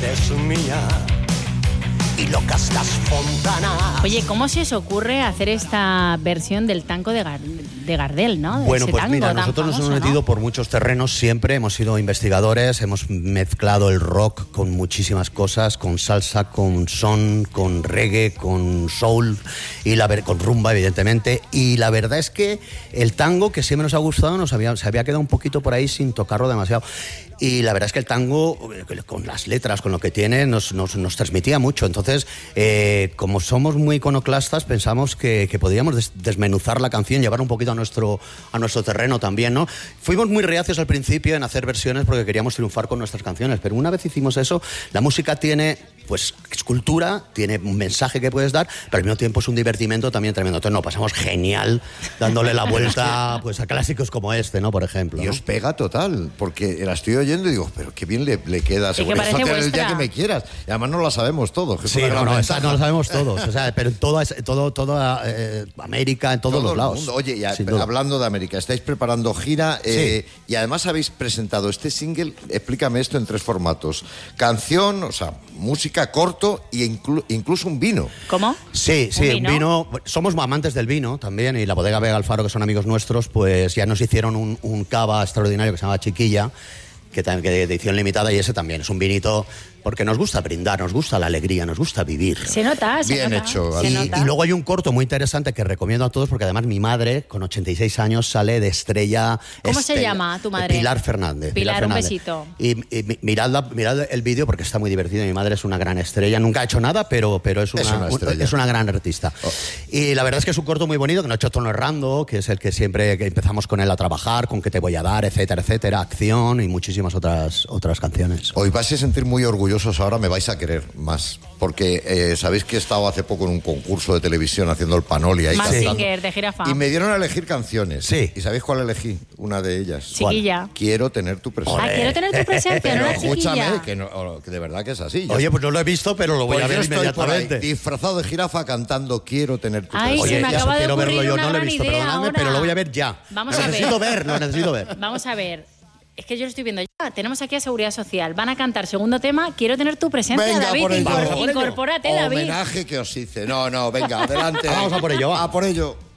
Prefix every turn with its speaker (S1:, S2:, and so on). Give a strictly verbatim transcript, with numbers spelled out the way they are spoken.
S1: eres mía y locas las fontanas.
S2: Oye, ¿cómo se os ocurre hacer esta versión del tango de, Gar de Gardel, ¿no? De
S3: bueno,
S2: ese
S3: pues
S2: tango
S3: mira,
S2: tan
S3: nosotros
S2: famoso,
S3: nos hemos metido
S2: ¿no?
S3: por muchos terrenos siempre, hemos sido investigadores, hemos mezclado el rock con muchísimas cosas, con salsa, con son, con reggae, con soul, y la ver con rumba, evidentemente, y la verdad es que el tango, que siempre nos ha gustado, nos había, se había quedado un poquito por ahí sin tocarlo demasiado. Y la verdad es que el tango, con las letras, con lo que tiene, nos, nos, nos transmitía mucho. Entonces, eh, como somos muy iconoclastas, pensamos que, que podíamos des desmenuzar la canción, llevar un poquito a nuestro, a nuestro terreno también, ¿no? Fuimos muy reacios al principio en hacer versiones porque queríamos triunfar con nuestras canciones, pero una vez hicimos eso, la música tiene, pues, es cultura, tiene un mensaje que puedes dar, pero al mismo tiempo es un divertimento también tremendo. Entonces, no, pasamos genial dándole la vuelta, pues, a clásicos como este, ¿no? Por ejemplo,
S4: Y
S3: ¿no?
S4: os pega total, porque la estoy oyendo y digo, pero qué bien le, le queda.
S2: que
S4: Seguro
S2: parece
S4: el día
S2: vuestra.
S4: que me quieras. Y además no la sabemos todos. Que es
S3: Sí,
S4: una
S3: no,
S4: gran
S3: no,
S4: ventaja.
S3: esa no lo sabemos todos, o sea, pero en toda, todo, toda eh, América, en todos
S4: Todo
S3: los
S4: el
S3: lados.
S4: mundo. Oye, y a-
S3: sin duda.
S4: hablando de América, estáis preparando gira eh, y además habéis presentado este single, explícame esto en tres formatos. Canción, o sea, música, corto e inclu incluso un vino.
S2: ¿Cómo?
S3: Sí, sí,
S2: ¿Un
S3: un
S2: vino?
S3: vino? Somos amantes del vino también, y la bodega Vega Alfaro, que son amigos nuestros, pues ya nos hicieron un, un cava extraordinario que se llama Chiquilla, que también que de edición limitada, y ese también es un vinito porque nos gusta brindar, nos gusta la alegría, nos gusta vivir.
S2: Se nota, se
S4: Bien
S2: nota.
S4: hecho,
S2: se
S3: Y,
S2: nota.
S3: y luego hay un corto muy interesante que recomiendo a todos, porque además mi madre, con ochenta y seis años, sale de estrella.
S2: ¿Cómo se
S3: estela-
S2: llama tu madre?
S3: Pilar Fernández.
S2: Pilar, un
S3: Fernández.
S2: besito.
S3: Y, y mi- mirad, la- mirad el vídeo porque está muy divertido. Mi madre es una gran estrella, nunca ha hecho nada, pero, pero es, una,
S4: Es una estrella.
S3: es una gran artista.
S4: Oh.
S3: Y la verdad es que es un corto muy bonito, que no ha hecho Tono Errando, que es el que siempre que empezamos con él a trabajar, con qué te voy a dar, etcétera, etcétera, acción y muchísimas otras, otras canciones.
S4: Os vais a sentir muy orgullosos ahora, me vais a querer más. Porque eh, sabéis que he estado hace poco en un concurso de televisión haciendo el Panoli ahí
S2: Más
S4: cantando.
S2: Singer, de Jirafa.
S4: Y me dieron a elegir canciones.
S3: Sí.
S4: ¿Y sabéis cuál elegí? Una de ellas.
S2: Chiquilla.
S4: Quiero tener tu presencia.
S2: Ah, quiero tener tu presencia,
S4: Pero
S2: no la
S4: escúchame,
S2: chiquilla.
S4: que, no- que de verdad que es así. Yo
S3: Oye, pues no lo he visto, pero lo voy
S4: Pues
S3: a
S4: yo
S3: ver
S4: estoy por ahí,
S3: inmediatamente.
S4: disfrazado de jirafa cantando Quiero tener tu
S2: Ay,
S4: presencia.
S2: se
S3: Oye,
S2: me
S3: ya
S2: acaba de
S3: quiero verlo
S2: ocurrir
S3: yo,
S2: una
S3: no lo he
S2: gran
S3: visto,
S2: idea
S3: perdonadme,
S2: ahora.
S3: pero lo voy a ver ya.
S2: Vamos
S3: lo
S2: a ver.
S3: necesito ver, lo necesito ver.
S2: Vamos a ver. Es que yo lo estoy viendo ya. Tenemos aquí a Seguridad Social. Van a cantar segundo tema. Quiero tener tu presencia,
S4: Venga,
S2: David.
S4: por ello.
S2: Incor-
S4: Vamos por ello.
S2: Incorpórate, David.
S4: Homenaje que os hice. No, no, venga, adelante.
S3: Vamos a por ello, va.
S4: A por ello.